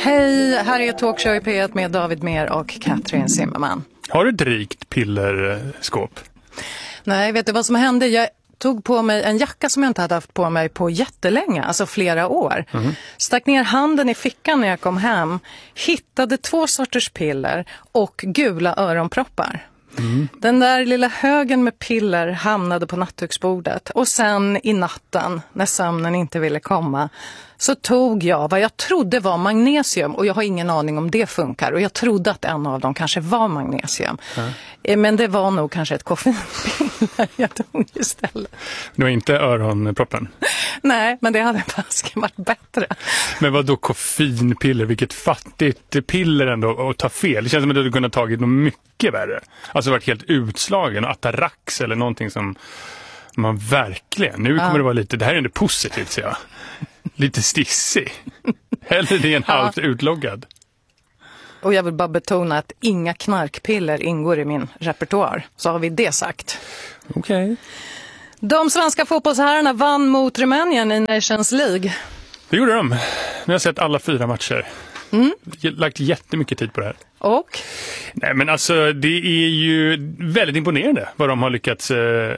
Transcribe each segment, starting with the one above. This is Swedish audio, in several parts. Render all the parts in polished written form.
Hej, här är Talkshow i P1 med David Mer och Katrin Zimmerman. Har du ett rikt pillerskåp? Nej, vet du vad som hände? Jag tog på mig en jacka som jag inte hade haft på mig på jättelänge, alltså flera år. Stack ner handen i fickan när jag kom hem, hittade 2 sorters piller och gula öronproppar. Den där lilla högen med piller hamnade på nattduksbordet och sen i natten när sömnen inte ville komma så tog jag vad jag trodde var magnesium och jag har ingen aning om det funkar och jag trodde att en av dem kanske var magnesium. Men det var nog kanske ett koffeinpiller jag tog istället. Det var inte öronproppen? Nej, men det hade fast varit bättre. Men vad då koffeinpiller? Vilket fattigt piller ändå att ta fel. Det känns som att du hade kunnat tagit något mycket värre. Alltså varit helt utslagen och atarax eller någonting som man verkligen... Nu kommer det vara lite... Det här är ändå positivt, ser jag. Lite stissig. Hellre det är en halvt utloggad. Och jag vill bara betona att inga knarkpiller ingår i min repertoar. Så har vi det sagt. Okej. De svenska fotbollsherrarna vann mot Rumänien i Nations League. Det gjorde de. Nu har jag sett alla 4 matcher. Lagt jättemycket tid på det här. Och? Nej, men alltså det är ju väldigt imponerande vad de har lyckats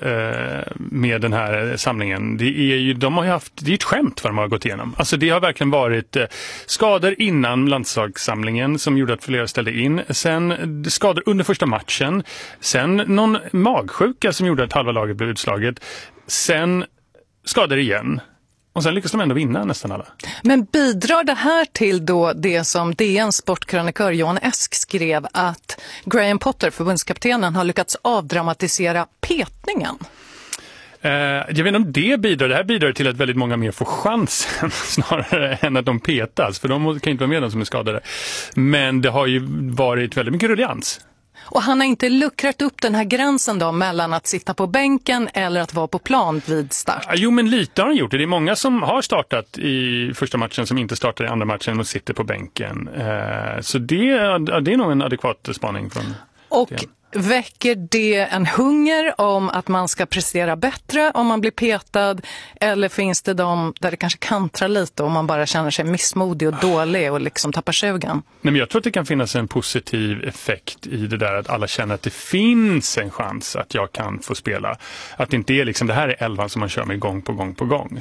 med den här samlingen. Det är ju, de har ju haft, det är ett skämt vad de har gått igenom. Alltså det har verkligen varit skador innan landslagssamlingen som gjorde att flera ställde in. Sen skador under första matchen. Sen någon magsjuka som gjorde att halva laget blev utslaget. Sen skador igen. Och sen lyckas de ändå vinna nästan alla. Men bidrar det här till då det som DNs sportkrönikör Johan Esk skrev att Graham Potter, förbundskaptenen, har lyckats avdramatisera petningen? Jag vet inte om det bidrar. Det här bidrar till att väldigt många mer får chansen snarare än att de petas. För de kan inte vara med de som är skadade. Men det har ju varit väldigt mycket ruljans. Och han har inte luckrat upp den här gränsen då mellan att sitta på bänken eller att vara på plan vid start? Jo, men lite har han gjort det. Det är många som har startat i första matchen som inte startar i andra matchen och sitter på bänken. Så det är nog en adekvat spaning från och det. Väcker det en hunger om att man ska prestera bättre om man blir petad? Eller finns det de där det kanske kantrar lite och man bara känner sig missmodig och dålig och liksom tappar sugen? Nej, men jag tror att det kan finnas en positiv effekt i det där att alla känner att det finns en chans att jag kan få spela. Att det inte är liksom, det här är 11 som man kör med gång på gång på gång.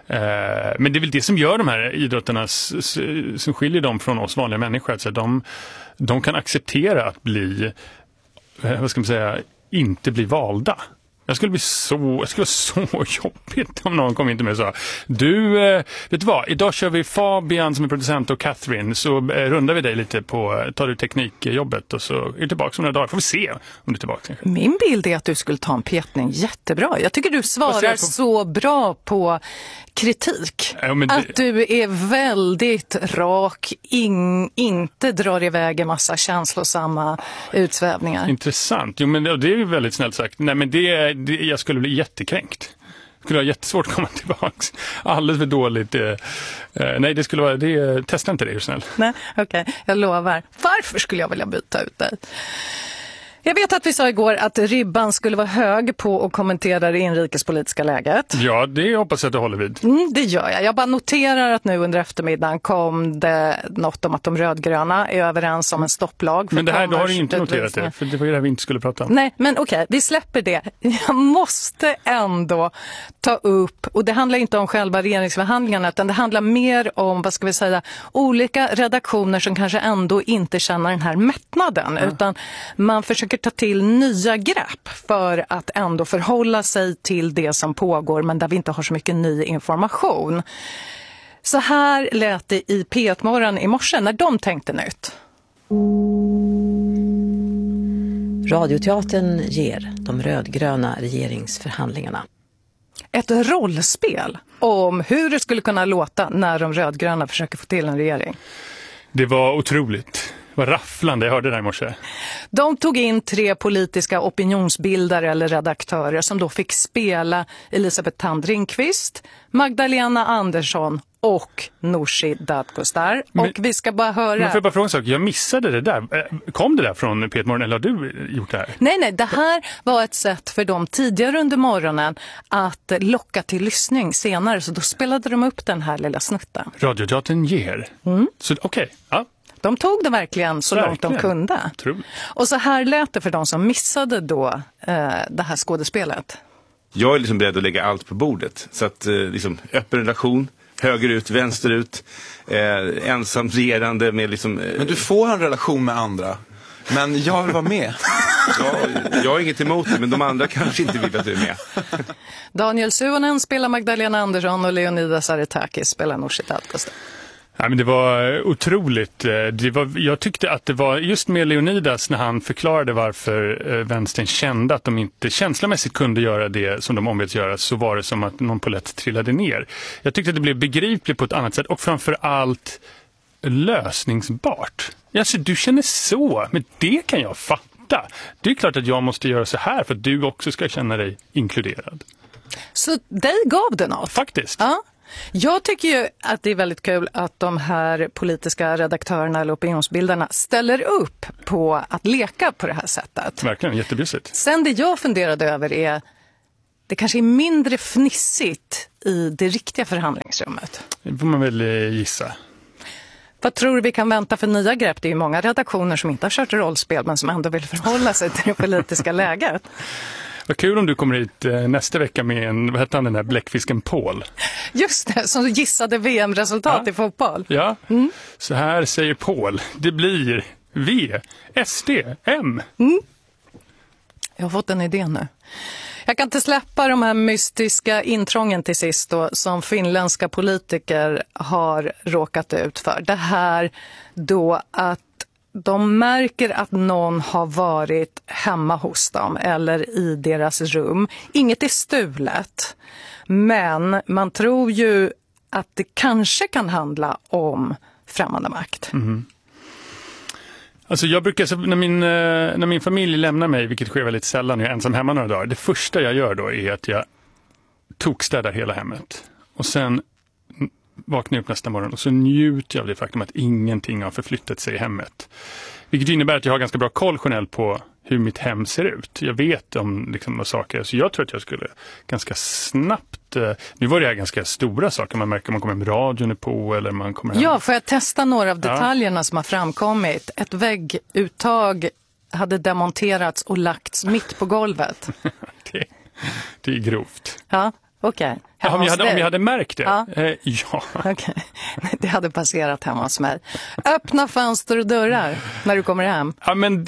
Men det är väl det som gör de här idrotterna som skiljer dem från oss vanliga människor. Alltså de kan acceptera att bli, vad ska man säga, inte bli valda. Det skulle vara så jobbigt om någon kom in till mig och sa: du, vet du vad, idag kör vi Fabian som är producent och Catherine, så rundar vi dig lite på, tar du teknikjobbet och så är du tillbaka om några dagar, får vi se om du är tillbaka. Min bild är att du skulle ta en petning jättebra. Jag tycker du svarar så bra på kritik. Ja, men att du är väldigt rak, inte drar iväg en massa känslosamma utsvävningar. Intressant. Jo, men det är ju väldigt snällt sagt. Nej, men jag skulle bli jättekränkt. Det skulle vara jättesvårt att komma tillbaka. Alldeles för dåligt. Nej, det skulle vara... testa inte det, är snäll. Nej, okej. Jag lovar. Varför skulle jag vilja byta ut dig? Jag vet att vi sa igår att ribban skulle vara hög på att kommentera det inrikespolitiska läget. Ja, det hoppas jag att du håller vid. Det gör jag. Jag bara noterar att nu under eftermiddagen kom det något om att de rödgröna är överens om en stopplag. Men det här, då har du inte noterat det, för det var ju det här vi inte skulle prata om. Nej, men okej, vi släpper det. Jag måste ändå ta upp, och det handlar inte om själva regeringsförhandlingarna, utan det handlar mer om, vad ska vi säga, olika redaktioner som kanske ändå inte känner den här mättnaden, utan man försöker ta till nya grepp för att ändå förhålla sig till det som pågår, men där vi inte har så mycket ny information. Så här lät det i P1-morgon i morse när de tänkte nytt. Radioteatern ger de rödgröna regeringsförhandlingarna. Ett rollspel om hur det skulle kunna låta när de rödgröna försöker få till en regering. Det var otroligt. Vad rafflande, jag hörde det där i morse. De tog in 3 politiska opinionsbildare eller redaktörer som då fick spela Elisabeth Thand Ringqvist, Magdalena Andersson och Nooshi Dadgostar. Och vi ska bara höra... Men får jag bara fråga en sak? Jag missade det där. Kom det där från Peter Morgon eller har du gjort det här? Nej, det här var ett sätt för dem tidigare under morgonen att locka till lyssning senare. Så då spelade de upp den här lilla snutten. Radioteatern ger. Så okej, ja. De tog det verkligen så långt de kunde. Otroligt. Och så här lät det för de som missade då det här skådespelet. Jag är liksom beredd att lägga allt på bordet. Så att liksom öppen relation, höger ut, vänster ut, ensam regerande med liksom... Men du får ha en relation med andra. Men jag vill vara med. Jag har inget emot det, men de andra kanske inte vill att du är med. Daniel Suhonen spelar Magdalena Andersson och Leonidas Aretakis spelar Nooshi Dadgostar. Ja, men det var otroligt. Jag tyckte att det var just med Leonidas när han förklarade varför vänstern kände att de inte känslomässigt kunde göra det som de ombeds göra, så var det som att någon polett trillade ner. Jag tyckte att det blev begripligt på ett annat sätt och framförallt lösningsbart. Alltså, du känner så, men det kan jag fatta. Det är klart att jag måste göra så här för att du också ska känna dig inkluderad. Så dig gav det något? Faktiskt. Ja. Jag tycker ju att det är väldigt kul att de här politiska redaktörerna eller opinionsbildarna ställer upp på att leka på det här sättet. Verkligen, jättebjussigt. Sen det jag funderade över är, det kanske är mindre fnissigt i det riktiga förhandlingsrummet. Det får man väl gissa. Vad tror du vi kan vänta för nya grepp? Det är ju många redaktioner som inte har kört rollspel men som ändå vill förhålla sig till det politiska läget. Vad kul om du kommer hit nästa vecka med vad heter han, den där bläckfisken Paul? Just det, som gissade VM-resultat i fotboll. Ja, Så här säger Paul. Det blir V, SD, M. Jag har fått en idé nu. Jag kan inte släppa de här mystiska intrången till sist då, som finländska politiker har råkat ut för. Det här då att de märker att någon har varit hemma hos dem eller i deras rum. Inget är stulet, men man tror ju att det kanske kan handla om främmande makt. Alltså jag brukar, när min familj lämnar mig, vilket sker väldigt sällan, jag är ensam hemma några dagar. Det första jag gör då är att jag tokstädar hela hemmet. Och sen vaknar jag upp nästa morgon och så njuter jag av det faktum att ingenting har förflyttat sig i hemmet. Vilket innebär att jag har ganska bra koll generellt på hur mitt hem ser ut. Jag vet om liksom, saker, så jag tror att jag skulle ganska snabbt... nu var det här ganska stora saker, man märker om man kommer hem, radion är på eller man kommer hem. Ja, får jag testa några av detaljerna som har framkommit? Ett vägguttag hade demonterats och lagts mitt på golvet. det är grovt. Ja, okej. Om jag hade märkt det? Ja. Ja. Okay. Det hade passerat hemma hos mig. Öppna fönster och dörrar när du kommer hem. Ja, men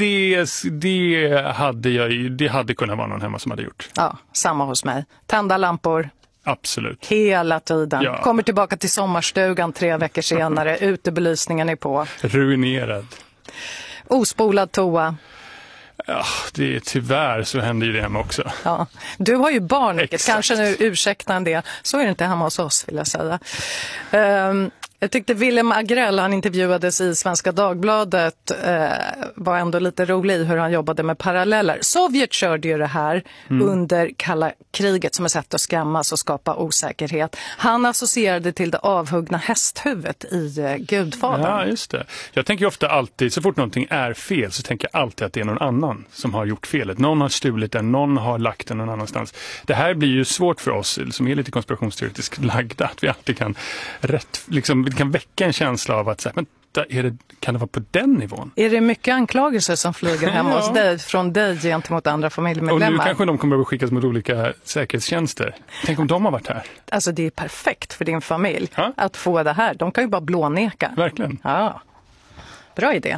det hade kunnat vara någon hemma som hade gjort. Ja, samma hos mig. Tända lampor. Absolut. Hela tiden. Ja. Kommer tillbaka till sommarstugan 3 veckor senare. Utebelysningen är på. Ruinerad. Ospolad toa. Ja, tyvärr så händer ju det hemma också. Ja. Du har ju barn, vilket Exakt. kanske nu ursäktar en del. Så är det inte hemma hos oss, vill jag säga. Jag tyckte Willem Agrell, han intervjuades i Svenska Dagbladet, var ändå lite rolig i hur han jobbade med paralleller. Sovjet körde ju det här under kalla kriget som ett sätt att skrämmas och skapa osäkerhet. Han associerade till det avhuggna hästhuvudet i Gudfadern. Ja, just det. Jag tänker ofta alltid, så fort någonting är fel så tänker jag alltid att det är någon annan som har gjort felet. Någon har stulit den, någon har lagt den någon annanstans. Det här blir ju svårt för oss som är lite konspirationsteoretiskt lagda, att vi alltid kan vi kan väcka en känsla av att kan det vara på den nivån? Är det mycket anklagelser som flyger hemma hos dig, från dig gentemot andra familjemedlemmar? Och nu kanske de kommer att skickas mot olika säkerhetstjänster. Tänk om de har varit här. Alltså det är perfekt för din familj Ja. att få det här. De kan ju bara blåneka. Verkligen. Ja, bra idé.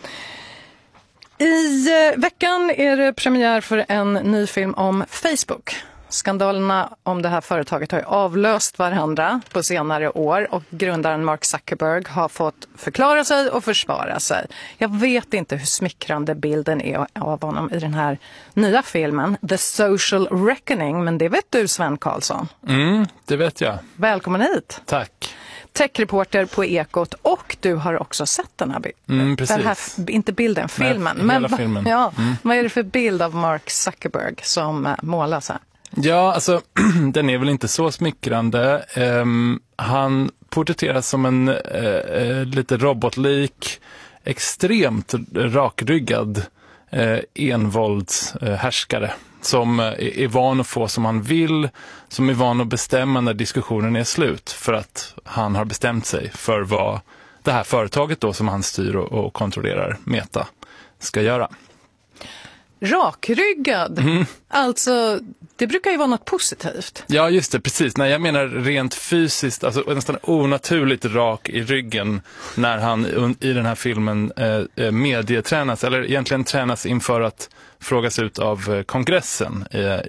I veckan är det premiär för en ny film om Facebook. Skandalerna om det här företaget har ju avlöst varandra på senare år och grundaren Mark Zuckerberg har fått förklara sig och försvara sig. Jag vet inte hur smickrande bilden är av honom i den här nya filmen The Social Reckoning, men det vet du, Sven Karlsson. Det vet jag. Välkommen hit. Tack. techreporter på Ekot, och du har också sett den här bilden. Precis. Den här, inte bilden, filmen. Nej, hela filmen. Ja, vad är det för bild av Mark Zuckerberg som målas här? Ja, alltså den är väl inte så smickrande. Han porträtteras som en lite robotlik, extremt rakryggad envåldshärskare som är van att få som han vill, som är van att bestämma när diskussionen är slut, för att han har bestämt sig för vad det här företaget då som han styr och kontrollerar, Meta, ska göra. Rakryggad? Alltså, det brukar ju vara något positivt. Ja, just det, precis. Nej, jag menar rent fysiskt, alltså nästan onaturligt rak i ryggen när han i den här filmen medietränas, eller egentligen tränas inför att frågas ut av kongressen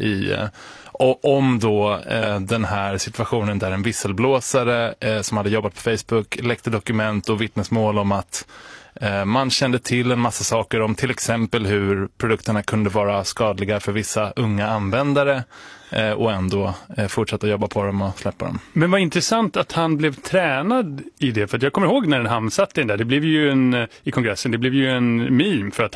om då den här situationen där en visselblåsare som hade jobbat på Facebook läckte dokument och vittnesmål om att man kände till en massa saker om till exempel hur produkterna kunde vara skadliga för vissa unga användare och ändå fortsätta jobba på dem och släppa dem. Men vad intressant att han blev tränad i det, för att jag kommer ihåg när han satt in där, det blev ju i kongressen, det blev ju en meme för att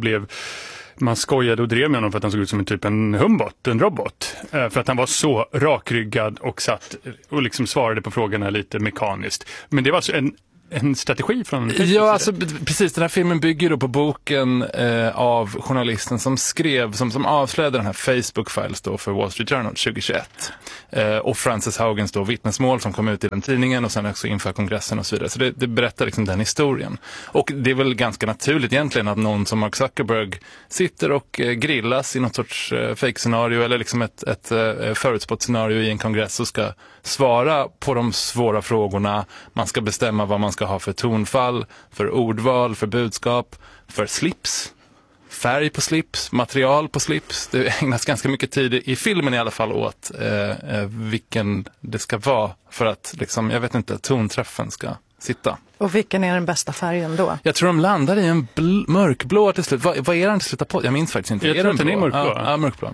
man skojade och drev med honom för att han såg ut som en robot. För att han var så rakryggad och satt och liksom svarade på frågorna lite mekaniskt. Men det var alltså en strategi från... Ja, alltså precis. Den här filmen bygger då på boken av journalisten som skrev, som avslöjade den här Facebook-files då för Wall Street Journal 2021. Och Frances Haugens då vittnesmål som kom ut i den tidningen och sen också inför kongressen och så vidare. Så det berättar liksom den historien. Och det är väl ganska naturligt egentligen att någon som Mark Zuckerberg sitter och grillas i något sorts fake-scenario eller liksom ett förutspått scenario i en kongress och ska svara på de svåra frågorna. Man ska bestämma vad man ska ha för tonfall, för ordval, för budskap, för slips, färg på slips, material på slips. Det ägnas ganska mycket tid i filmen i alla fall åt vilken det ska vara för att liksom, jag vet inte, tonträffen ska sitta. Och vilken är den bästa färgen då? Jag tror de landar i en mörkblå till slut. Vad är den till slut på? Jag minns faktiskt inte. Jag tror att den är mörkblå. Ja, mörkblå.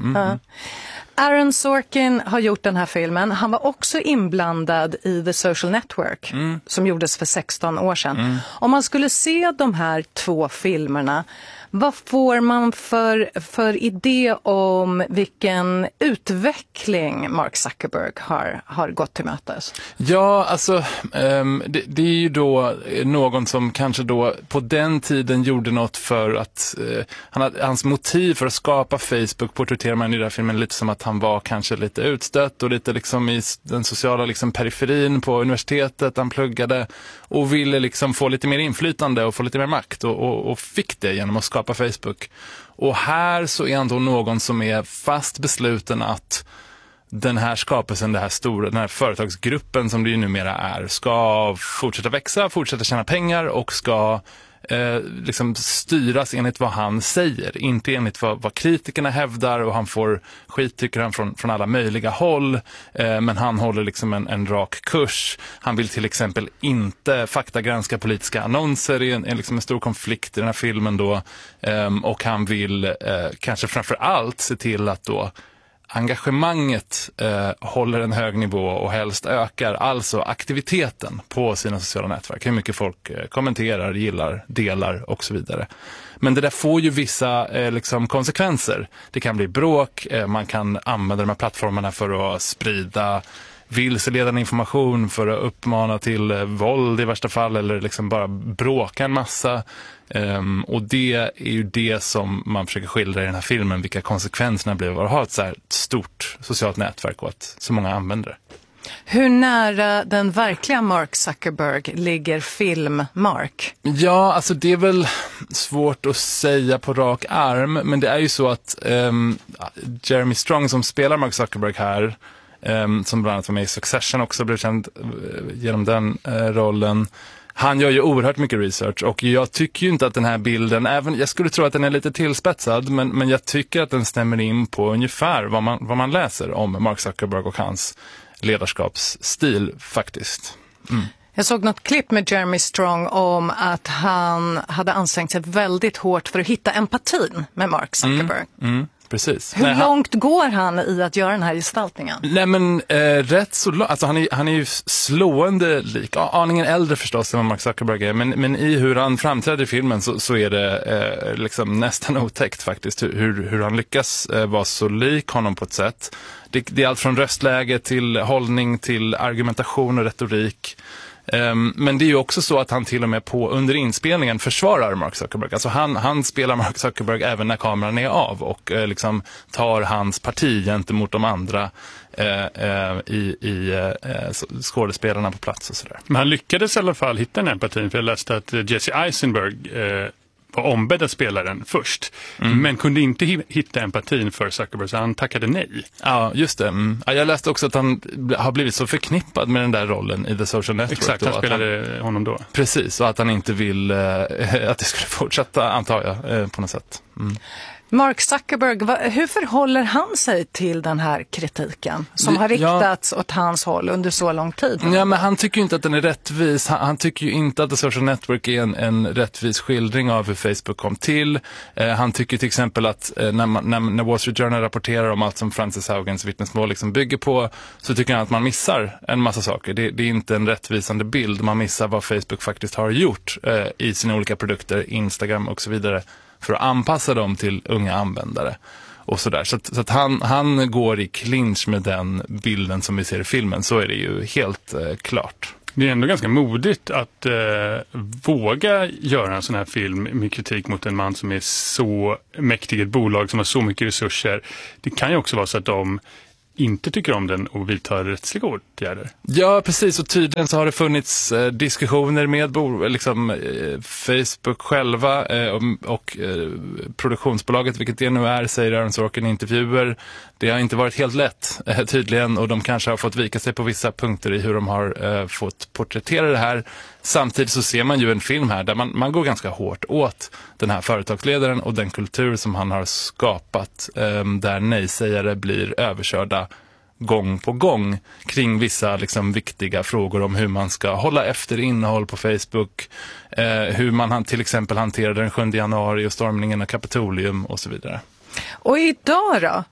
Aaron Sorkin har gjort den här filmen. Han var också inblandad i The Social Network som gjordes för 16 år sedan. Om man skulle se de här två filmerna, vad får man för idé om vilken utveckling Mark Zuckerberg har gått till mötes? Ja, alltså det är ju då någon som kanske då på den tiden gjorde något för att hans motiv för att skapa Facebook porträtterar man i den här filmen lite som att han var kanske lite utstött och lite liksom i den sociala liksom periferin på universitetet han pluggade och ville liksom få lite mer inflytande och få lite mer makt och fick det genom att skapa Facebook. Och här så är han då någon som är fast besluten att den här skapelsen, den här företagsgruppen som det ju numera är, ska fortsätta växa, fortsätta tjäna pengar och ska liksom styras enligt vad han säger, inte enligt vad kritikerna hävdar, och han får skit tycker han från alla möjliga håll, men han håller liksom en rak kurs. Han vill till exempel inte faktagranska politiska annonser, i liksom en stor konflikt i den här filmen då, och han vill kanske framför allt se till att då engagemanget håller en hög nivå och helst ökar, alltså aktiviteten på sina sociala nätverk. Hur mycket folk kommenterar, gillar, delar och så vidare. Men det där får ju vissa liksom konsekvenser. Det kan bli bråk, man kan använda de här plattformarna för att sprida vilseledande information, för att uppmana till våld i värsta fall, eller liksom bara bråka en massa. Och det är ju det som man försöker skildra i den här filmen, vilka konsekvenserna blir av att ha ett så här stort socialt nätverk och att så många använder det. Hur nära den verkliga Mark Zuckerberg ligger film-Mark? Ja, alltså det är väl svårt att säga på rak arm, men det är ju så att Jeremy Strong som spelar Mark Zuckerberg här, som bland annat var med i Succession också, blev känd genom den rollen. Han gör ju oerhört mycket research och jag tycker ju inte att den här bilden, även jag skulle tro att den är lite tillspetsad, men jag tycker att den stämmer in på ungefär vad man läser om Mark Zuckerberg och hans ledarskapsstil faktiskt. Jag såg något klipp med Jeremy Strong om att han hade ansträngt sig väldigt hårt för att hitta empatin med Mark Zuckerberg. precis. Hur långt går han i att göra den här gestaltningen? Nej men rätt så långt. Alltså han är ju slående lik. Aningen äldre förstås än vad Mark Zuckerberg är. Men i hur han framträder i filmen så är det liksom nästan otäckt faktiskt. Hur han lyckas vara så lik honom på ett sätt. Det är allt från röstläge till hållning till argumentation och retorik. Men det är ju också så att han till och med under inspelningen försvarar Mark Zuckerberg. Alltså han spelar Mark Zuckerberg även när kameran är av och liksom tar hans parti gentemot de andra skådespelarna på plats och sådär. Men han lyckades i alla fall hitta den empatin, för jag läste att Jesse Eisenberg var ombedd att spela den först, men kunde inte hitta empatin för Zuckerberg, så han tackade nej. Ja, just det. Ja, jag läste också att han har blivit så förknippad med den där rollen i The Social Network. Exakt, han spelade honom då. Precis, och att han inte vill att det skulle fortsätta, antar jag, på något sätt. Mark Zuckerberg, hur förhåller han sig till den här kritiken som har riktats åt hans håll under så lång tid? Ja, men han tycker ju inte att den är rättvis. Han tycker ju inte att The Social Network är en rättvis skildring av hur Facebook kom till. Han tycker till exempel att när Wall Street Journal rapporterar om allt som Frances Haugens vittnesmål liksom bygger på, så tycker han att man missar en massa saker. Det är inte en rättvisande bild. Man missar vad Facebook faktiskt har gjort i sina olika produkter, Instagram och så vidare, för att anpassa dem till unga användare och sådär. Så att han går i clinch med den bilden som vi ser i filmen, så är det ju helt klart. Det är ändå ganska modigt att våga göra en sån här film med kritik mot en man som är så mäktig, ett bolag som har så mycket resurser. Det kan ju också vara så att de inte tycker om den och vidtar rättsliga åtgärder. Ja, precis. Och tydligen så har det funnits diskussioner med Facebook själva och produktionsbolaget, vilket det nu är, säger Aaron Sorkin i intervjuer. Det har inte varit helt lätt tydligen, och de kanske har fått vika sig på vissa punkter i hur de har fått porträttera det här. Samtidigt så ser man ju en film här där man går ganska hårt åt den här företagsledaren och den kultur som han har skapat, där nej-sägare blir överkörda gång på gång kring vissa liksom viktiga frågor om hur man ska hålla efter innehåll på Facebook, hur man till exempel hanterade den 7 januari och stormningen av Kapitolium och så vidare. Och idag då?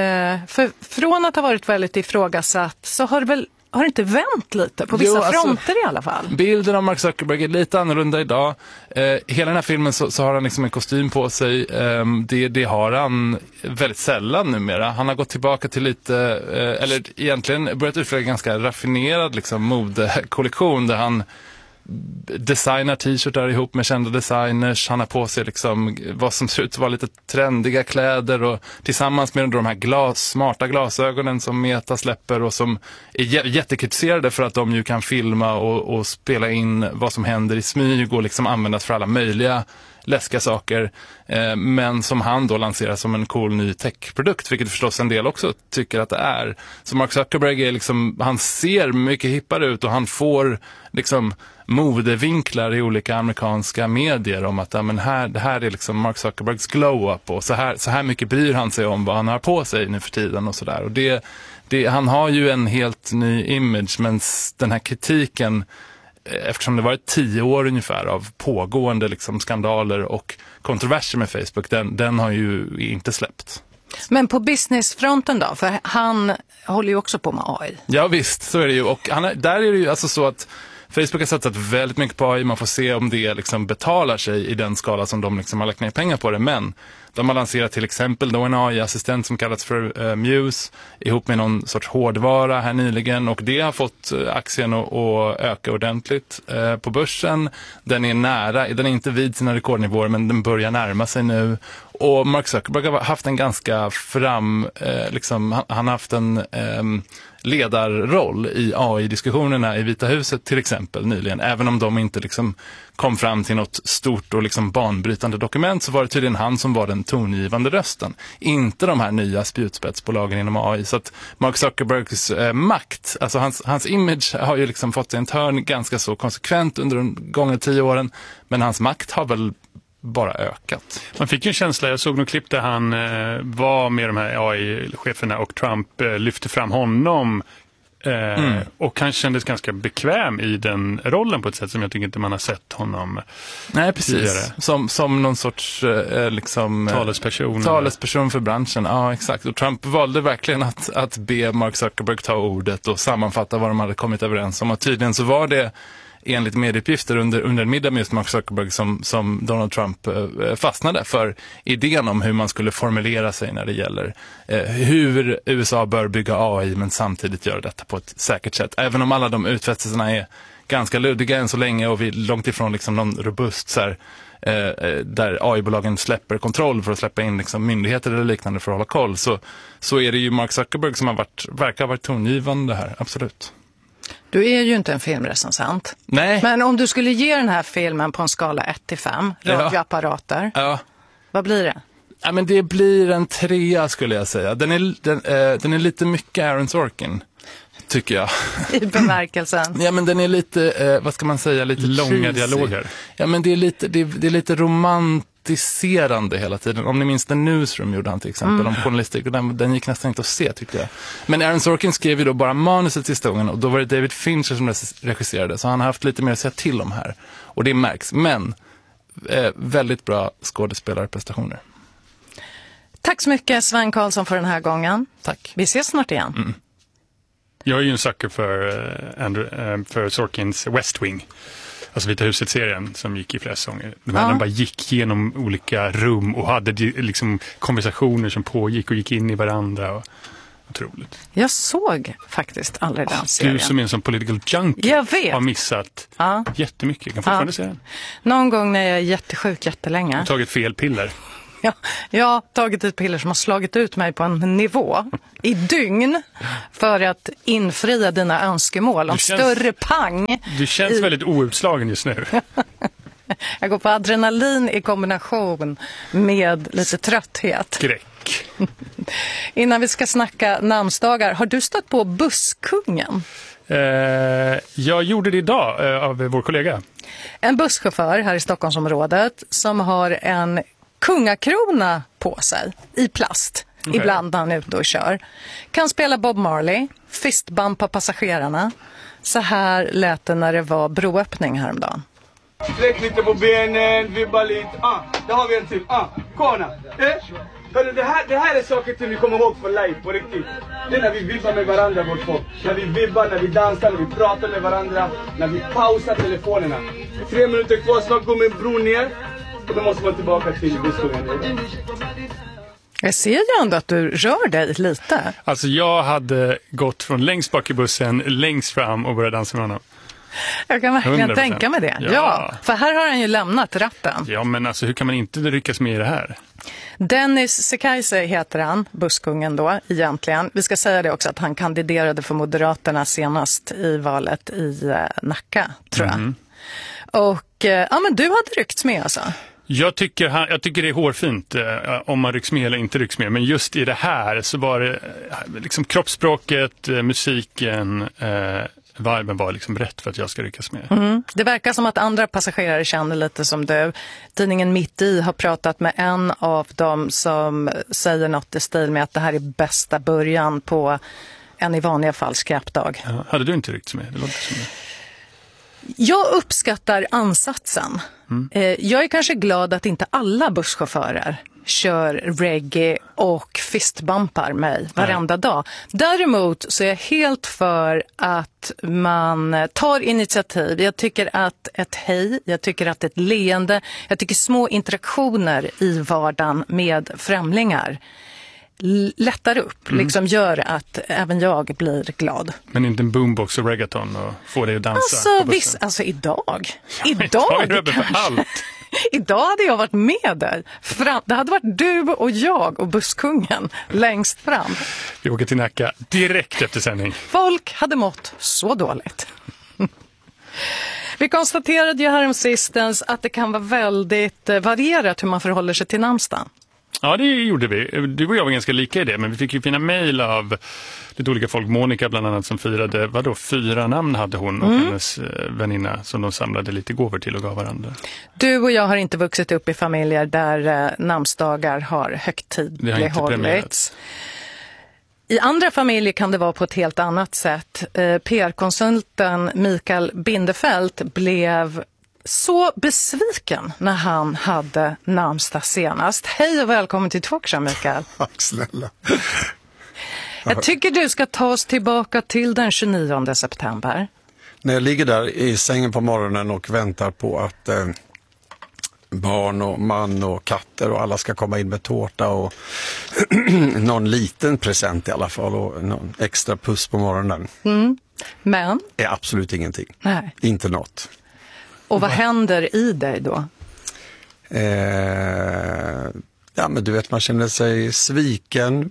För från att ha varit väldigt ifrågasatt så har det inte vänt lite på vissa fronter i alla fall? Bilden av Mark Zuckerberg är lite annorlunda idag. Hela den här filmen så har han liksom en kostym på sig. Det har han väldigt sällan numera. Han har gått tillbaka till lite, eller egentligen börjat utveckla en ganska raffinerad liksom modekollektion där han designar t-shirtar ihop med kända designers. Han har på sig liksom vad som ser ut att vara lite trendiga kläder, och tillsammans med de här smarta glasögonen som Meta släpper och som är jättekritiserade för att de ju kan filma och spela in vad som händer i smyg och liksom användas för alla möjliga läskiga saker, men som han då lanserar som en cool ny techprodukt, vilket förstås en del också tycker att det är. Så Mark Zuckerberg är liksom, han ser mycket hippare ut och han får liksom modevinklar i olika amerikanska medier om att det här är liksom Mark Zuckerbergs glow-up, och så här mycket bryr han sig om vad han har på sig nu för tiden och sådär. Och han har ju en helt ny image, men den här kritiken, eftersom det varit 10 år ungefär av pågående liksom skandaler och kontroverser med Facebook, den har ju inte släppt. Men på businessfronten då? För han håller ju också på med AI. Ja visst, så är det ju. Och där är det ju alltså så att Facebook har satsat väldigt mycket på AI. Man får se om det liksom betalar sig i den skala som de liksom har lagt ner pengar på det. Men de har lanserat till exempel då en AI-assistent som kallas för Muse ihop med någon sorts hårdvara här nyligen. Och det har fått aktien att öka ordentligt på börsen. Den är inte vid sina rekordnivåer, men den börjar närma sig nu. Och Mark Zuckerberg har haft en ganska han har haft en ledarroll i AI-diskussionerna i Vita huset till exempel nyligen. Även om de inte liksom kom fram till något stort och liksom banbrytande dokument, så var det tydligen han som var den tongivande rösten. Inte de här nya spjutspetsbolagen inom AI. Så att Mark Zuckerbergs makt, alltså hans image har ju liksom fått sig en törn ganska så konsekvent under de gångna 10 åren. Men hans makt har väl bara ökat. Man fick ju en känsla, jag såg något klipp där han var med de här AI-cheferna och Trump lyfte fram honom Och han kändes ganska bekväm i den rollen på ett sätt som jag tycker inte man har sett honom. Nej, precis. Tidigare. Som någon sorts liksom, talesperson för branschen. Ja, exakt. Och Trump valde verkligen att be Mark Zuckerberg ta ordet och sammanfatta vad de hade kommit överens om. Och tydligen så var det enligt medieuppgifter under en middag med just Mark Zuckerberg som Donald Trump fastnade för idén om hur man skulle formulera sig när det gäller hur USA bör bygga AI men samtidigt göra detta på ett säkert sätt. Även om alla de utfästelserna är ganska luddiga än så länge och vi är långt ifrån liksom någon robust så här, där AI-bolagen släpper kontroll för att släppa in liksom myndigheter eller liknande för att hålla koll, så är det ju Mark Zuckerberg som verkar ha varit tongivande här, absolut. Du är ju inte en filmrecensent. Nej. Men om du skulle ge den här filmen på en skala 1-5, radioapparater, vad blir det? Ja, men det blir en 3 skulle jag säga. Den är lite mycket Aaron Sorkin, tycker jag. I bemärkelsen. Ja, men den är lite, vad ska man säga, lite långa cheesy. dialoger. Ja, men det är lite romantiserande hela tiden. Om ni minns The Newsroom gjorde han till exempel om journalistik, och den gick nästan inte att se, tycker jag. Men Aaron Sorkin skrev ju då bara manuset till historien, och då var det David Fincher som regisserade, så han har haft lite mer att säga till om här. Och det märks, men väldigt bra skådespelarprestationer. Tack så mycket Sven Karlsson för den här gången. Tack. Vi ses snart igen. Jag är ju en sucker för Sorkins West Wing. Alltså Vita huset-serien som gick i flera säsonger. Den bara gick genom olika rum och hade liksom konversationer som pågick och gick in i varandra. Och, otroligt. Jag såg faktiskt aldrig den serien. Du som är en sån political junkie har missat jättemycket. Jag kan fortfarande se den. Någon gång när jag är jättesjuk jättelänge. Du har tagit fel piller. Ja, jag har tagit ett piller som har slagit ut mig på en nivå i dygn för att infria dina önskemål om större pang. Du känns väldigt outslagen just nu. Jag går på adrenalin i kombination med lite trötthet. Skräck. Innan vi ska snacka namnsdagar, har du stött på busskungen? Jag gjorde det idag av vår kollega. En busschaufför här i Stockholmsområdet som har en kungakrona på sig i plast. Okay. Ibland när han är ute och kör. Kan spela Bob Marley, fistbumpa passagerarna. Så här lät det när det var broöppning häromdagen. Sträck lite på benen, vibba lite. Där har vi en till. Kona. Det här är saker som vi kommer ihåg för life, på riktigt. Det är när vi vibbar med varandra, vårt folk. När vi vibbar, när vi dansar, när vi pratar med varandra. När vi pausar telefonerna. 3 minuter kvar, snart går min bro ner. Och då måste man tillbaka till bussen. Jag ser ju ändå att du rör dig lite. Alltså jag hade gått från längst bak i bussen, längst fram och börjat dansa med honom. Jag kan verkligen 100%. tänka mig det. Ja, för här har han ju lämnat ratten. Ja, men alltså hur kan man inte ryckas med i det här? Dennis Sekaise heter han, busskungen då egentligen. Vi ska säga det också att han kandiderade för Moderaterna senast i valet i Nacka, tror jag. Och men du hade ryckts med alltså. Jag tycker det är hårfint om man rycks med eller inte rycks med. Men just i det här så var det liksom kroppsspråket, musiken, viben var liksom rätt för att jag ska ryckas med. Det verkar som att andra passagerare känner lite som du. Tidningen Mitt i har pratat med en av dem som säger något i stil med att det här är bästa början på en i vanliga fall skräpdag. Ja, hade du inte ryckts med? Det låter som det. Jag uppskattar ansatsen. Jag är kanske glad att inte alla busschaufförer kör reggae och fistbumpar mig varenda dag. Däremot så är jag helt för att man tar initiativ. Jag tycker att ett hej, jag tycker att ett leende, jag tycker små interaktioner i vardagen med främlingar lättar upp, liksom gör att även jag blir glad. Men inte en boombox och reggaeton och få dig att dansa alltså, alltså idag. Idag är det för allt. Idag hade jag varit med dig. Det hade varit du och jag och busskungen längst fram. Vi åker till Nacka direkt efter sändning. Folk hade mått så dåligt. Vi konstaterade ju häromsistens att det kan vara väldigt varierat hur man förhåller sig till namnsdagen. Ja, det gjorde vi. Du och jag var ganska lika i det, men vi fick ju fina mejl av lite olika folk. Monica bland annat som firade, 4 namn hade hon och hennes väninna som de samlade lite gåvor till och gav varandra. Du och jag har inte vuxit upp i familjer där namnsdagar har högtidlighållits. I andra familjer kan det vara på ett helt annat sätt. PR-konsulten Mikael Bindefeld blev så besviken när han hade namnsdag senast. Hej och välkommen till Talkshow, Mikael. Tack snälla. Jag tycker du ska ta oss tillbaka till den 29 september. När jag ligger där i sängen på morgonen och väntar på att barn och man och katter och alla ska komma in med tårta och någon liten present i alla fall och någon extra puss på morgonen. Men? Är absolut ingenting. Nej. Inte något. Och vad händer i dig då? Ja, men du vet, man känner sig sviken,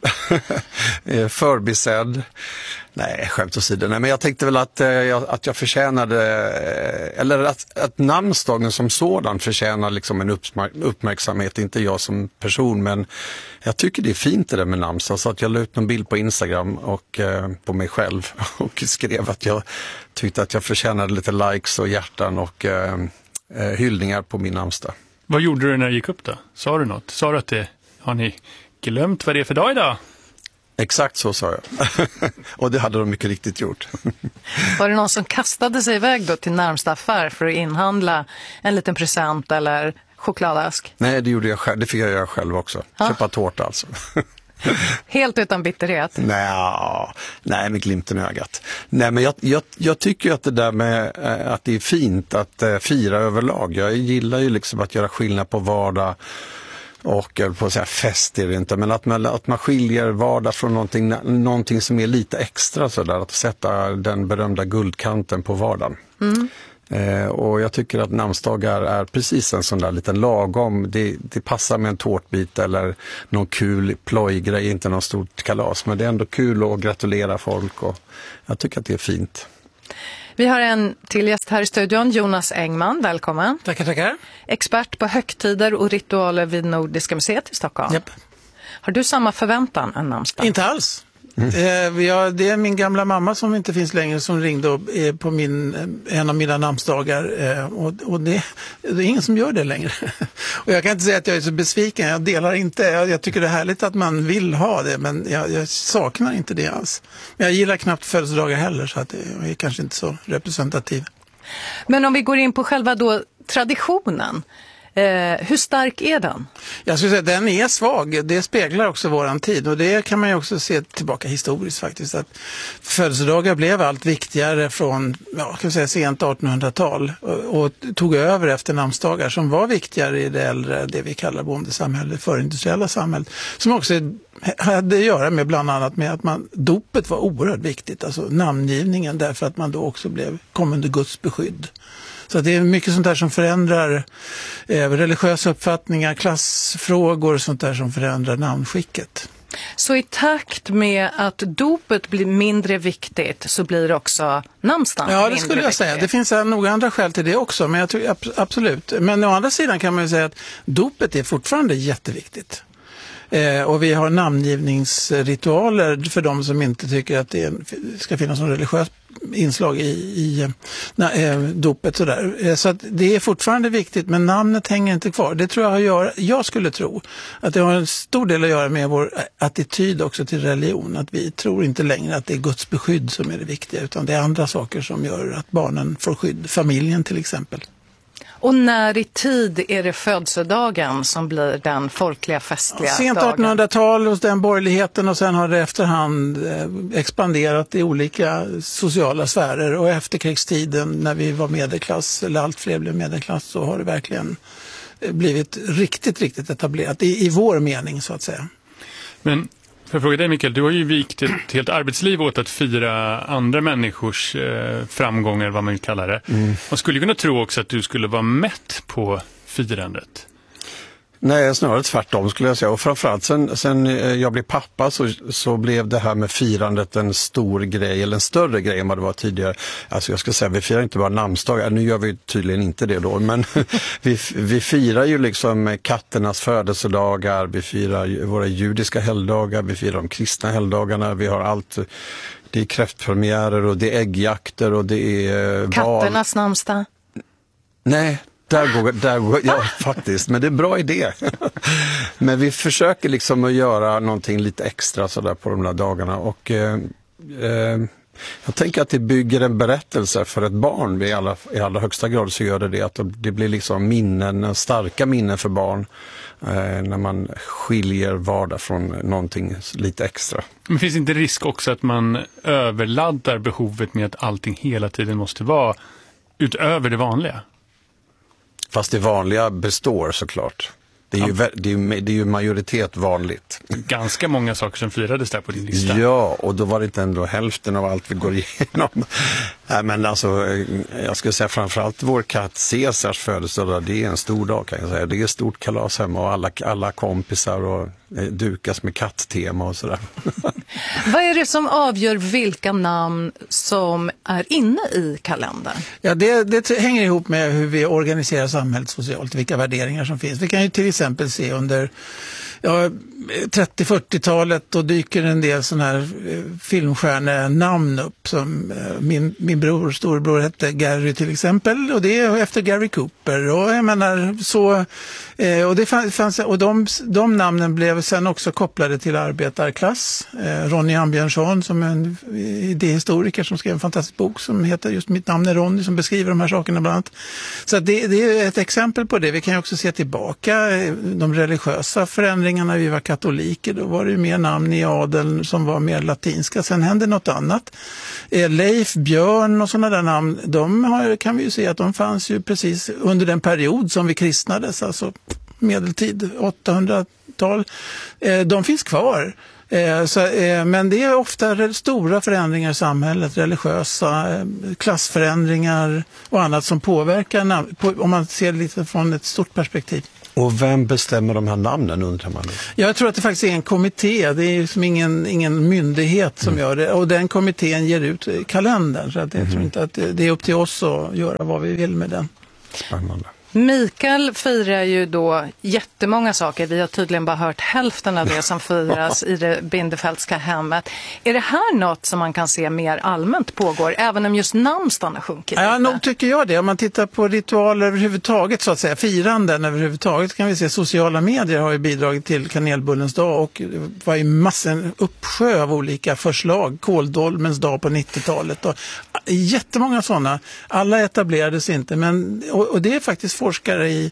förbisedd. Nej, skämt åsido. Nej, men jag tänkte väl att jag förtjänade, eller att namnsdagen som sådan förtjänar liksom en uppmärksamhet, inte jag som person, men jag tycker det är fint det där med namnsdag, så att jag la ut någon bild på Instagram och på mig själv och skrev att jag tyckte att jag förtjänade lite likes och hjärtan och hyllningar på min namnsdag. Vad gjorde du när det gick upp då? Sa du något? Sa du att har ni glömt vad det är för dag idag? Exakt så sa jag. Och det hade de mycket riktigt gjort. Var det någon som kastade sig iväg då till närmsta affär för att inhandla en liten present eller chokladask? Nej, det gjorde jag själv. Det fick jag göra själv också. Köpa tårta alltså. Helt utan bitterhet? Nej, med glimten i ögat. Nej, men jag tycker ju att det där med att det är fint att fira överlag. Jag gillar ju liksom att göra skillnad på vardag och på att säga fest är det inte, men att man skiljer vardag från någonting som är lite extra sådär, att sätta den berömda guldkanten på vardagen. Och jag tycker att namnsdagar är precis en sån där liten lagom, det passar med en tårtbit eller någon kul plojgrej, inte någon stort kalas, men det är ändå kul att gratulera folk och jag tycker att det är fint. Vi har en till gäst här i studion, Jonas Engman, välkommen. Tackar. Expert på högtider och ritualer vid Nordiska museet i Stockholm. Japp. Har du samma förväntan än namnsdag? Inte alls. Det är min gamla mamma som inte finns längre som ringde på en av mina namnsdagar och det är ingen som gör det längre. Och jag kan inte säga att jag är så besviken, jag delar inte, jag tycker det är härligt att man vill ha det, men jag saknar inte det alls. Men jag gillar knappt födelsedagar heller, så att jag är kanske inte så representativ. Men om vi går in på själva då traditionen, hur stark är den? Jag skulle säga att den är svag. Det speglar också våran tid. Och det kan man ju också se tillbaka historiskt faktiskt. Att födelsedagar blev allt viktigare från sent 1800-tal. Och tog över efter namnsdagar som var viktigare i det äldre, det vi kallar bondesamhället, förindustriella samhället. Som också hade att göra med bland annat med att dopet var oerhört viktigt. Alltså namngivningen, därför att man då också kom under Guds beskydd. Så det är mycket sånt där som förändrar religiösa uppfattningar, klassfrågor och sånt där som förändrar namnskicket. Så i takt med att dopet blir mindre viktigt så blir också namnsdagen mindre viktigt? Ja, det skulle jag säga. Det finns nog andra skäl till det också, men jag tror absolut. Men å andra sidan kan man ju säga att dopet är fortfarande jätteviktigt. Och vi har namngivningsritualer för de som inte tycker att det ska finnas någon religiös inslag i dopet. Så att det är fortfarande viktigt, men namnet hänger inte kvar. Det tror jag skulle tro att det har en stor del att göra med vår attityd också till religion. Att vi tror inte längre att det är Guds beskydd som är det viktiga, utan det är andra saker som gör att barnen får skydd. Familjen till exempel. Och när i tid är det födelsedagen som blir den folkliga festliga sent dagen? Sent 1800-tal hos den borgerligheten, och sen har det efterhand expanderat i olika sociala sfärer, och efterkrigstiden när vi var medelklass, eller allt fler blev medelklass, så har det verkligen blivit riktigt, riktigt etablerat i vår mening så att säga. Men för jag frågar dig, Mikael, du har ju vikt ett helt arbetsliv åt att fira andra människors framgångar, vad man kallar det. Man skulle kunna tro också att du skulle vara mätt på firandet. Nej, snarare tvärtom skulle jag säga. Och framförallt sen jag blev pappa så blev det här med firandet en stor grej, eller en större grej än vad det var tidigare. Alltså jag ska säga, vi firar inte bara namnsdagar. Nu gör vi tydligen inte det då, men vi firar ju liksom katternas födelsedagar, vi firar våra judiska helgdagar, vi firar de kristna helgdagarna, vi har allt. Det är kräftpremiärer och det är äggjakter och det är katternas namnsdag. Nej, Där går, ja faktiskt, men det är en bra idé. Men vi försöker liksom att göra någonting lite extra sådär på de där dagarna och jag tänker att det bygger en berättelse för ett barn i allra högsta grad, så gör det att det blir liksom starka minnen för barn när man skiljer vardag från någonting lite extra. Men finns det inte risk också att man överladdar behovet med att allting hela tiden måste vara utöver det vanliga? Fast det vanliga består såklart. Det är ju majoritet vanligt. Ganska många saker som firades där på din lista. Ja, och då var det inte ändå hälften av allt vi går igenom. Nej, men alltså, jag skulle säga framförallt vår katt Caesars födelsedag, det är en stor dag kan jag säga. Det är ett stort kalas hemma och alla kompisar och dukas med katttema och sådär. Vad är det som avgör vilka namn som är inne i kalendern? Ja, det hänger ihop med hur vi organiserar samhället socialt, vilka värderingar som finns. Vi kan ju till exempel se under 30-40-talet då dyker en del sådana här filmstjärnenamn upp som min storebror hette Gary till exempel, och det är efter Gary Cooper, och jag menar så och det fanns, och de namnen blev sen också kopplade till arbetarklass. Ronny Ambjörnsson som är en idéhistoriker som skrev en fantastisk bok som heter just Mitt namn är Ronny, som beskriver de här sakerna bland annat. Så det är ett exempel på det. Vi kan ju också se tillbaka de religiösa förändringarna. Vi var katoliker, då var det mer namn i adeln som var mer latinska. Sen hände något annat. Leif, Björn och sådana där namn, kan vi ju se att de fanns ju precis under den period som vi kristnades, alltså medeltid, 800-tal. De finns kvar. Men det är ofta stora förändringar i samhället, religiösa, klassförändringar och annat som påverkar, om man ser lite från ett stort perspektiv. Och vem bestämmer de här namnen, undrar man? Jag tror att det faktiskt är en kommitté. Det är liksom ingen myndighet som gör det. Och den kommittén ger ut kalendern. Så att jag tror inte att det är upp till oss att göra vad vi vill med den. Spännande. Mikael firar ju då jättemånga saker. Vi har tydligen bara hört hälften av det som firas i det Bindefeldtska hemmet. Är det här något som man kan se mer allmänt pågår, även om just namnsdagen har sjunkit? Ja, nog tycker jag det. Om man tittar på ritualer överhuvudtaget, så att säga, firanden överhuvudtaget, kan vi se sociala medier har ju bidragit till kanelbullens dag, och det var ju en uppsjö av olika förslag. Kåldolmens dag på 90-talet och jättemånga sådana. Alla etablerades inte, men och det är faktiskt forskare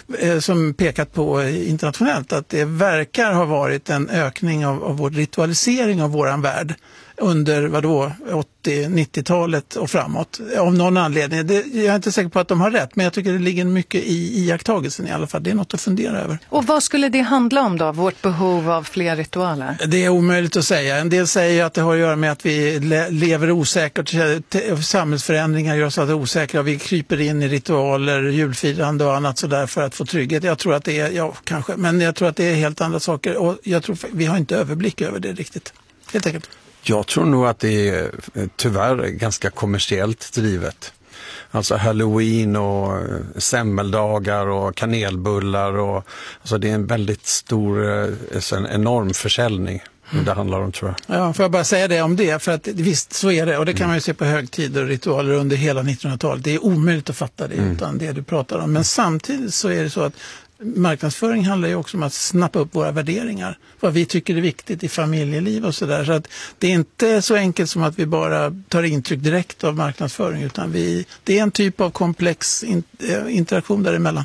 som pekat på internationellt att det verkar ha varit en ökning av vår ritualisering av våran värld under 80-90-talet och framåt. Av någon anledning. Jag är inte säker på att de har rätt, men jag tycker det ligger mycket i iakttagelsen i alla fall. Det är något att fundera över. Och vad skulle det handla om då, vårt behov av fler ritualer? Det är omöjligt att säga. En del säger att det har att göra med att vi lever osäkert. Samhällsförändringar gör oss att osäkra. Vi kryper in i ritualer, julfirande och annat sådär för att få trygghet. Jag tror att det är, kanske, men jag tror att det är helt andra saker. Och jag tror vi har inte överblick över det riktigt. Helt enkelt. Jag tror nog att det är tyvärr ganska kommersiellt drivet. Alltså Halloween och semmeldagar och kanelbullar. Alltså det är en väldigt stor, en enorm försäljning. Det handlar om, tror jag. Ja, får jag bara säga det om det, för att visst så är det, och det kan man ju se på högtider och ritualer under hela 1900-talet. Det är omöjligt att fatta det utan det du pratar om. Men samtidigt så är det så att marknadsföring handlar ju också om att snappa upp våra värderingar. Vad vi tycker är viktigt i familjeliv och sådär. Så att det är inte så enkelt som att vi bara tar intryck direkt av marknadsföring, utan det är en typ av komplex interaktion däremellan.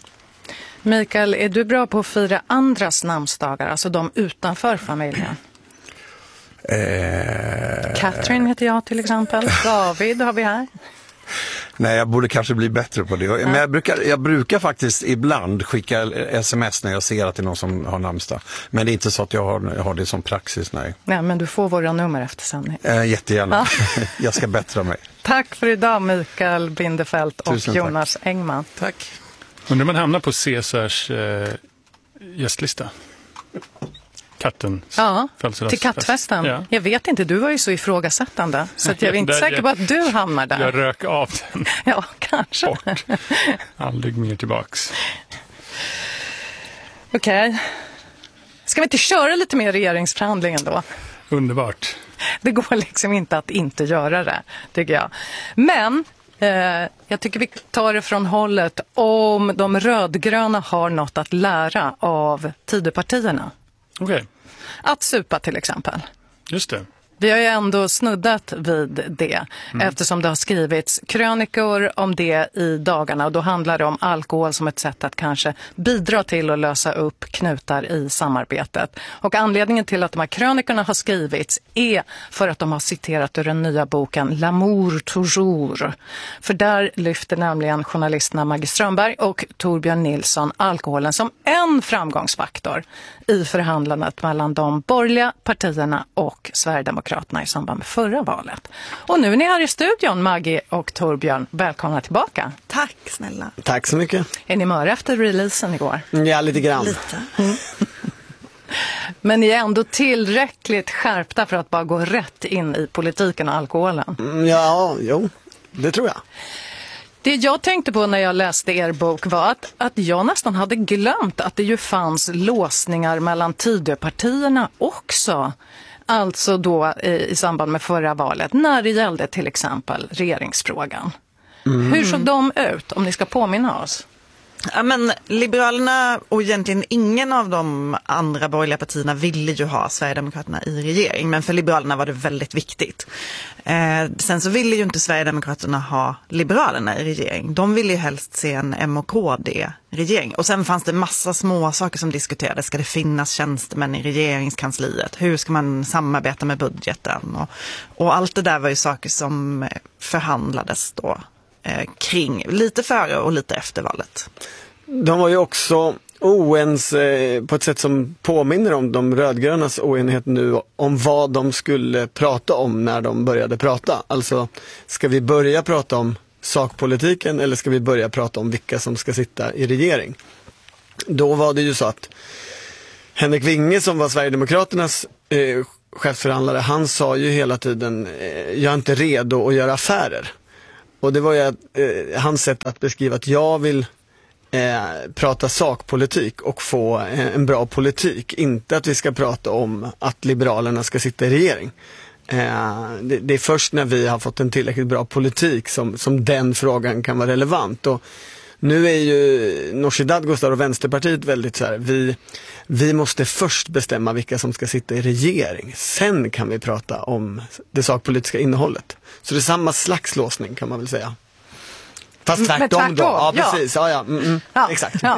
Mikael, är du bra på att fira andras namnsdagar, alltså de utanför familjen? Catherine heter jag till exempel. David har vi här. Nej, jag borde kanske bli bättre på det. Ja. Men jag brukar faktiskt ibland skicka sms när jag ser att det är någon som har namnsdag. Men det är inte så att jag har det som praxis, nej. Nej, men du får våra nummer efter sändning. Jättegärna. Ja. Jag ska bättra mig. Tack för idag, Mikael Bindefeldt och Jonas Engman. Tack. Undrar man hamnar på Caesars gästlista? Katten. Ja, till kattfesten. Ja. Jag vet inte, du var ju så ifrågasättande. Så att jag är inte säker på att du hamnar där. Jag rök av den. Ja, kanske. Bort. Aldrig mer tillbaks. Okej. Ska vi inte köra lite mer regeringsförhandlingen då? Underbart. Det går liksom inte att inte göra det, tycker jag. Men Jag tycker vi tar det från hållet om de rödgröna har något att lära av Tidöpartierna. Okej. Att supa till exempel. Just det. Vi har ju ändå snuddat vid det eftersom det har skrivits krönikor om det i dagarna, och då handlar det om alkohol som ett sätt att kanske bidra till att lösa upp knutar i samarbetet. Och anledningen till att de här krönikorna har skrivits är för att de har citerat ur den nya boken L'amour toujours. För där lyfter nämligen journalisterna Maggie Strömberg och Torbjörn Nilsson alkoholen som en framgångsfaktor i förhandlandet mellan de borgerliga partierna och Sverigedemokraterna i samband med förra valet. Och nu är ni här i studion, Maggie och Torbjörn. Välkomna tillbaka. Tack snälla. Tack så mycket. Är ni möra efter releasen igår? Ja, lite grann. Lite. Men ni är ändå tillräckligt skärpta för att bara gå rätt in i politiken och alkoholen. Ja, jo, det tror jag. Det jag tänkte på när jag läste er bok var att jag nästan hade glömt att det ju fanns låsningar mellan Tidöpartierna också. Alltså då i samband med förra valet när det gällde till exempel regeringsfrågan. Hur såg de ut, om ni ska påminna oss? Ja, men Liberalerna och egentligen ingen av de andra borgerliga partierna ville ju ha Sverigedemokraterna i regering, men för Liberalerna var det väldigt viktigt. Sen så ville ju inte Sverigedemokraterna ha Liberalerna i regering. De ville ju helst se en M&KD-regering. Och sen fanns det massa små saker som diskuterades. Ska det finnas tjänstemän i regeringskansliet? Hur ska man samarbeta med budgeten? Och allt det där var ju saker som förhandlades då kring lite före och lite efter valet. De var ju också oense på ett sätt som påminner om de rödgrönas oenighet nu om vad de skulle prata om när de började prata. Alltså, ska vi börja prata om sakpolitiken eller ska vi börja prata om vilka som ska sitta i regering? Då var det ju så att Henrik Winge, som var Sverigedemokraternas chefsförhandlare, han sa ju hela tiden jag är inte redo att göra affärer. Och det var ju hans sätt att beskriva att jag vill prata sakpolitik och få en bra politik. Inte att vi ska prata om att Liberalerna ska sitta i regering. Det är först när vi har fått en tillräckligt bra politik som den frågan kan vara relevant. Och nu är ju Nooshi Dadgostar och Vänsterpartiet väldigt så här, vi måste först bestämma vilka som ska sitta i regering. Sen kan vi prata om det sakpolitiska innehållet. Så det är samma slags låsning kan man väl säga. Fast tvärtom då. Ja, precis. Ja. Exakt. Ja.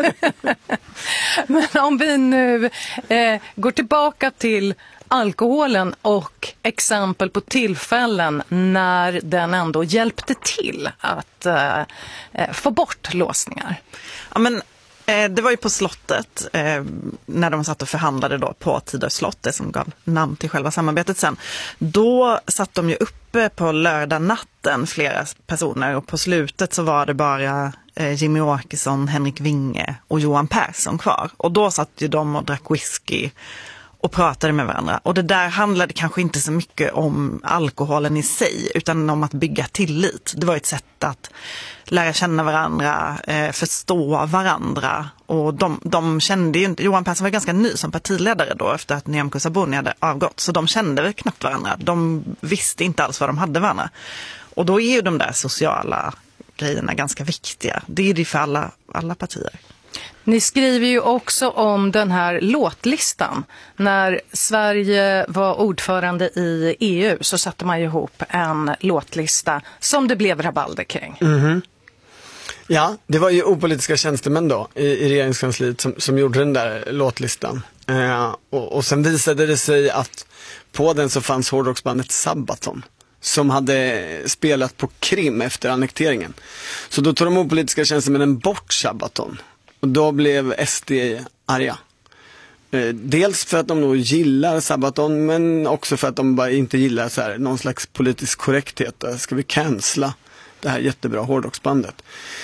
Men om vi nu går tillbaka till alkoholen och exempel på tillfällen när den ändå hjälpte till att få bort låsningar. Ja, men det var ju på slottet när de satt och förhandlade då på Tidö slott, det som gav namn till själva samarbetet sen. Då satt de ju uppe på lördag natten flera personer och på slutet så var det bara Jimmy Åkesson, Henrik Winge och Johan Persson kvar. Och då satt ju de och drack whisky och pratade med varandra. Och det där handlade kanske inte så mycket om alkoholen i sig utan om att bygga tillit. Det var ett sätt att lära känna varandra, förstå varandra. Och de kände ju inte, Johan Persson var ganska ny som partiledare då efter att Nyamko Sabuni hade avgått. Så de kände väl knappt varandra. De visste inte alls vad de hade varandra. Och då är ju de där sociala grejerna ganska viktiga. Det är det för alla partier. Ni skriver ju också om den här låtlistan. När Sverige var ordförande i EU så satte man ihop en låtlista som det blev rabalder kring. Mm-hmm. Ja, det var ju opolitiska tjänstemän då i regeringskansliet som gjorde den där låtlistan. Och sen visade det sig att på den så fanns hårdrocksbandet Sabaton som hade spelat på Krim efter annekteringen. Så då tog de opolitiska tjänstemännen bort Sabaton. Och då blev SD arga. Dels för att de nog gillar Sabaton men också för att de bara inte gillar så här, någon slags politisk korrekthet. Ska vi cancella det här jättebra hårdrocksbandet?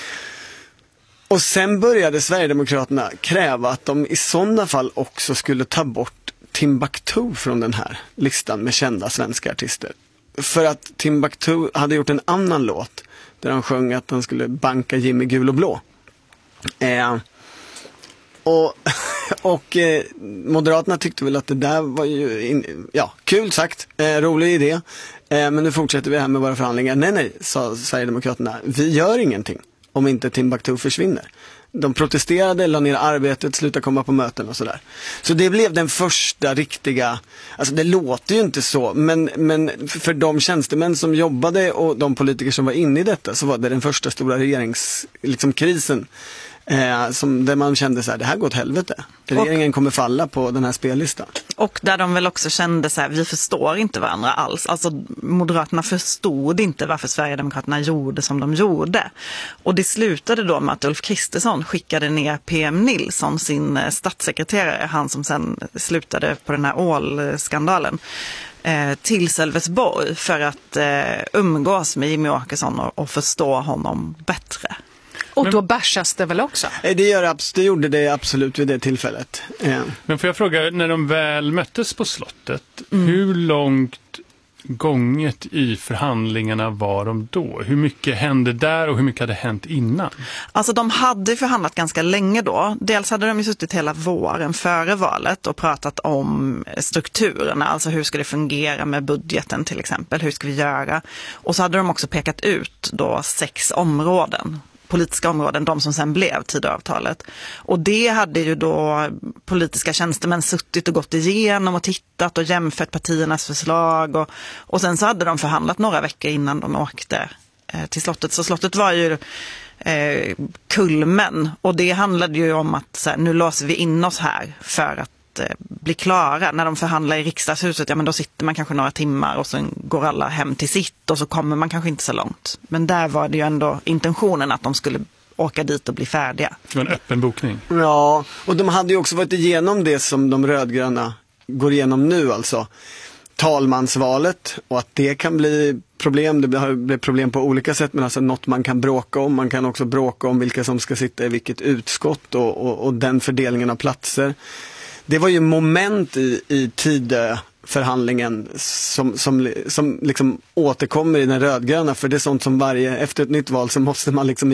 Och sen började Sverigedemokraterna kräva att de i sådana fall också skulle ta bort Timbuktu från den här listan med kända svenska artister. För att Timbuktu hade gjort en annan låt där han sjöng att han skulle banka Jimmy gul och blå. Och Och Moderaterna tyckte väl att det där var ju, kul sagt, rolig idé. Men nu fortsätter vi här med våra förhandlingar. Nej, sa Sverigedemokraterna. Vi gör ingenting om inte Timbuktu försvinner. De protesterade, la ner arbetet, slutade komma på möten och sådär. Så det blev den första riktiga, alltså det låter ju inte så, men för de tjänstemän som jobbade och de politiker som var inne i detta så var det den första stora regeringskrisen. Där man kände så här, det här går åt helvete. Regeringen kommer falla på den här spellistan. Och där de väl också kände så här, vi förstår inte varandra alls. Alltså Moderaterna förstod inte varför Sverigedemokraterna gjorde som de gjorde. Och det slutade då med att Ulf Kristersson skickade ner PM Nilsson, sin statssekreterare, han som sen slutade på den här ålskandalen, till Sölvesborg för att umgås med Jimmie Åkesson och förstå honom bättre. Och då bärsas det väl också? Det gjorde det absolut vid det tillfället. Men får jag fråga, när de väl möttes på slottet, hur långt gånget i förhandlingarna var de då? Hur mycket hände där och hur mycket hade hänt innan? Alltså de hade förhandlat ganska länge då. Dels hade de ju suttit hela våren före valet och pratat om strukturerna. Alltså hur ska det fungera med budgeten till exempel? Hur ska vi göra? Och så hade de också pekat ut då 6 områden. Politiska områden, de som sen blev Tidöavtalet. Och det hade ju då politiska tjänstemän suttit och gått igenom och tittat och jämfört partiernas förslag. Och sen så hade de förhandlat några veckor innan de åkte till slottet. Så slottet var ju kulmen. Och det handlade ju om att så här, nu låser vi in oss här för att bli klara. När de förhandlar i riksdagshuset, ja men då sitter man kanske några timmar och sen går alla hem till sitt och så kommer man kanske inte så långt. Men där var det ju ändå intentionen att de skulle åka dit och bli färdiga. Det var en öppen bokning. Ja, och de hade ju också varit igenom det som de rödgröna går igenom nu, alltså talmansvalet, och att det kan bli problem. Det blir problem på olika sätt, men alltså något man kan bråka om. Man kan också bråka om vilka som ska sitta i vilket utskott och den fördelningen av platser. Det var ju moment i Tidöförhandlingen som liksom återkommer i den rödgröna, för det är sånt som efter ett nytt val så måste man liksom